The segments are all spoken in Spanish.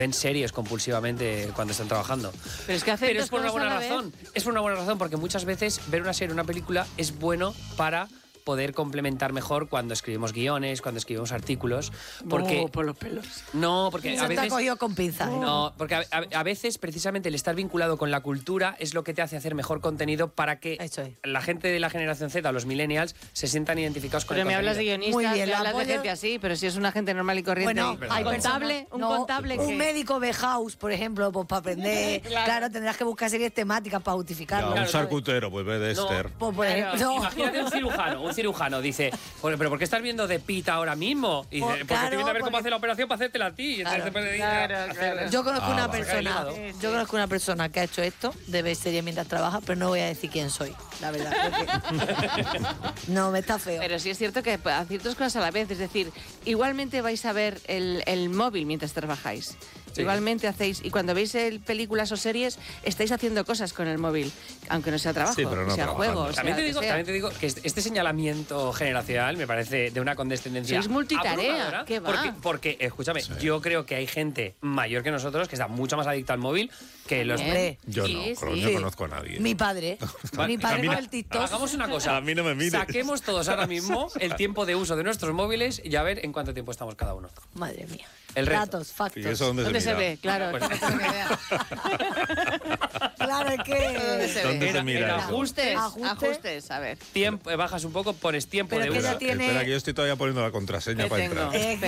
ven series compulsivamente cuando están trabajando. Pero es que hacen Pero dos es por una cosas a buena la razón. Es por una buena razón, porque muchas veces ver una serie o una película es bueno para poder complementar mejor cuando escribimos guiones, cuando escribimos artículos. Porque por los pelos. no, porque Se a te ha veces cogido con pinzas. no, porque a veces precisamente el estar vinculado con la cultura es lo que te hace hacer mejor contenido para que Eso es. la gente de la generación Z, los millennials, se sientan identificados con Pero el me contenido. hablas de guionistas, Muy bien, me lo hablas de apoyo. gente así, pero si es una gente normal y corriente. Bueno, hay contable, personas- un no, contable un que... médico de house, por ejemplo, pues para aprender. Claro, tendrás que buscar series temáticas para justificarlo. Ya, un Claro, charcutero, pues ve de No. Esther. Pues, por ejemplo, Imagínate un cirujano dice, "Bueno, pero ¿por qué estás viendo de Pita ahora mismo?" Y dice, Pues, porque claro, estoy viendo a ver cómo porque- hace la operación para hacértela a ti. Y entonces Claro. se puede ir Claro, a claro. hacer- yo conozco una vale. persona, Sí, yo conozco una persona que ha hecho esto, de ver series mientras trabaja, pero no voy a decir quién soy, la verdad. porque- no, me está feo. Pero sí es cierto que hacéis dos cosas a la vez, es decir, igualmente vais a ver el móvil mientras trabajáis. Sí. Igualmente hacéis, y cuando veis películas o series, estáis haciendo cosas con el móvil, aunque no sea trabajo, Sí, pero no sea trabajando. juego, También te, sea lo digo, que sea. también te digo que este señalamiento generacional me parece de una condescendencia Sois multitarea, abrumadora, ¿qué va? porque escúchame, yo creo que hay gente mayor que nosotros que está mucho más adicta al móvil que los... Hombre, Yo Sí, no, sí. coño, no conozco a nadie. mi padre, mi padre Camina- con el TikTok. Hagamos una cosa. A mí no me mires. Saquemos todos ahora mismo el tiempo de uso de nuestros móviles y a ver en cuánto tiempo estamos cada uno. Madre mía. El reto. Datos, factos. ¿Y eso dónde, ¿Dónde se mira? ve? Claro, Pues- no tengo ni idea. Claro, es que... se ¿Dónde Era- se mira era eso? Ajustes, Ajuste. ajustes, a ver. Tiempo, bajas un poco, pones tiempo Pero de que uso. ya tiene- Espera, que yo estoy todavía poniendo la contraseña ¿Qué para tengo? entrar. Es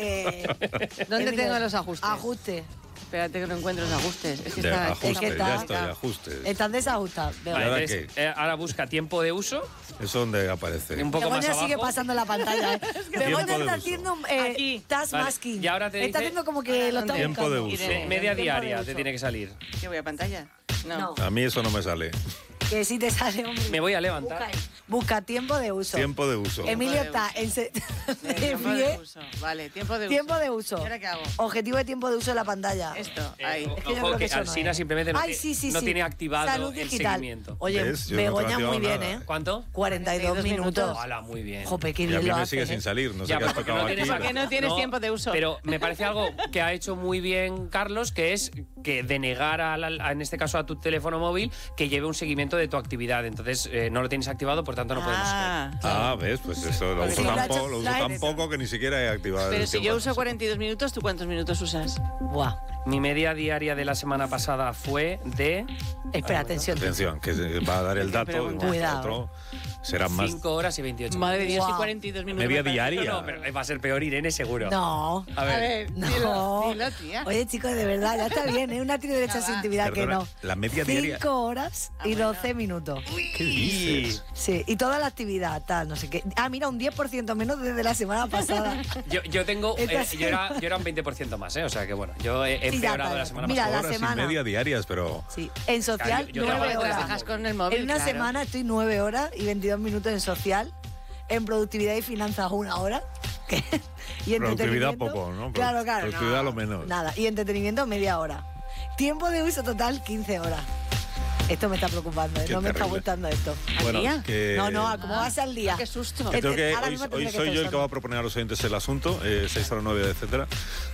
que... ¿Dónde Emilio, tengo los ajustes? Ajuste. Espérate que no encuentro los ajustes. Es que Ya, está, ajustes, es que ya está- estoy, ajustes. Están desajustados. ¿Y Vale, ahora entonces, qué? ahora busca tiempo de uso, ¿Eso dónde aparece? un poco más Begoña abajo. sigue pasando la pantalla. Begoña Tiempo de está uso. haciendo Aquí. task Vale, masking. y ahora te está dice- haciendo como que lo está Tiempo de buscando. uso. Irene. media Tiempo de diaria uso. te tiene que salir. ¿Qué voy a pantalla? No. No. A mí eso no me sale. Que sí te sale, hombre. Me voy a levantar. Busca, ahí. Busca tiempo de uso. Tiempo de uso. Emilio Tiempo de está en de Tiempo de pie. uso. Vale, tiempo de uso. Tiempo de uso. ¿Y ahora qué hago? Objetivo de tiempo de uso de la pantalla. Esto, ahí. Es que yo Ojo, creo que eso no Alsina es. simplemente no, Ay, te- sí, sí, no sí. tiene activado Salud el digital. seguimiento. Oye, ¿Ves? Yo no he Begoña muy activado bien, nada. ¿eh? ¿Cuánto? 42 minutos. Hola, muy bien. Jope, qué Y a bien mí lo me hace, sigue ¿eh? sin salir. No sé Ya, qué has porque tocado no tienes- aquí. porque no tienes tiempo de uso. Pero me parece algo que ha hecho muy bien Carlos, que es que denegar, en este caso, a tu teléfono móvil que lleve un seguimiento de tu actividad. Entonces, no lo tienes activado, por tanto, no podemos ver. Ah, ¿ves? Pues eso lo Porque uso sí, lo ha tan, hecho- lo uso lo ha tan hecho. poco que ni siquiera he activado Pero el si tiempo yo de uso uso. 42 minutos, ¿tú cuántos minutos usas? Buah. Mi media diaria de la semana pasada fue de Espera, atención. Atención, que se va a dar el dato. Pregunta. y Cuidado. otro será más. 5 horas y 28 Madre de Dios, y Guau. 42 minutos. Media me parece. diaria. No, pero va a ser peor Irene, seguro. No. A ver. No. Dilo, tía. Oye, chicos, de verdad, ya está bien, ¿eh? Una tiene derecho a su intimidad que Perdona, no. la media diaria. 5 horas y 12 minutos. ¿Qué dices? Sí, y toda la actividad, tal, no sé qué. Ah, mira, un 10% menos desde la semana pasada. Yo tengo. Esta yo era un 20% más, ¿eh? O sea que bueno, yo he Sí, ya empeorado está. la semana Mira, pasada. la Horas y semana. media diarias, pero. Sí, en social, Claro, yo 9 trabajo- horas. Trabajas con el móvil, En una claro. semana estoy 9 horas y 22 minutos en social. En productividad y finanzas, 1 hora. ¿Qué? Y Productividad entretenimiento. poco, ¿no? Claro, claro. Productividad no, lo menos. Nada. Y entretenimiento, media hora. Tiempo de uso total, 15 horas. Esto me está preocupando, ¿eh? Qué No me está terrible. gustando esto. Bueno, día? que. No, no, ¿cómo vas al día? Qué susto. Que creo que Ahora hoy, mismo hoy tendré que soy yo el que pensarlo. va a proponer a los oyentes el asunto. 609, etcétera.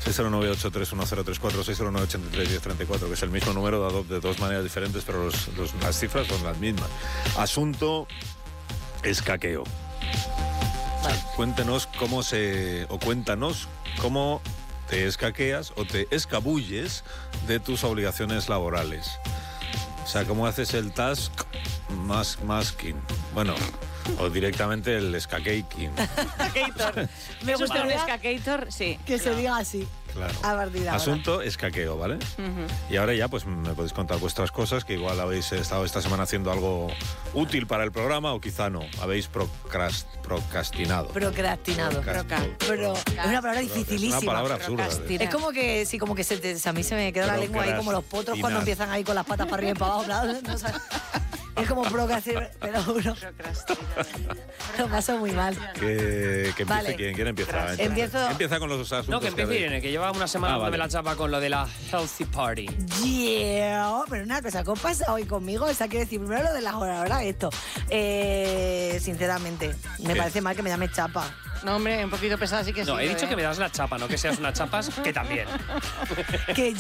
609-831034, 609-83-1034, que es el mismo número dado de dos maneras diferentes, pero las cifras son las mismas. Asunto escaqueo. O sea, cuéntanos cómo te escaqueas o te escabulles de tus obligaciones laborales. O sea, cómo haces el task masking. Bueno, o directamente el escaqueaking. Skater. Me ¿Es usted un gustaría skater? Sí. que se diga así. Claro. A partir de ahora. Asunto escaqueo, ¿vale? Y ahora ya pues me podéis contar vuestras cosas, que igual habéis estado esta semana haciendo algo útil para el programa o quizá no. Habéis procrastinado. Procrastinado. Pero es una palabra dificilísima. Es una palabra absurda. Procrastinar. Es como que, sí, como que a mí se me queda la lengua ahí como los potros cuando empiezan ahí con las patas para arriba y para abajo. Claro, no sé. Es como procrastinar, te lo juro. Lo paso muy mal. Que empiece Vale. ¿Quién empieza? Empiezo- Empieza con los asuntos. No, que empiece habéis- Irene, que lleva una semana dándome vale. la chapa con lo de la Healthy Party. Yeah, pero una cosa, ¿qué os pasa hoy conmigo? O sea, quiero decir, primero lo de las horas, ahora esto. Sinceramente, me ¿Qué? parece mal que me llame chapa. No, hombre, un poquito pesada sí que sí. No, he dicho que me das la chapa, no que seas una chapas, que también. Que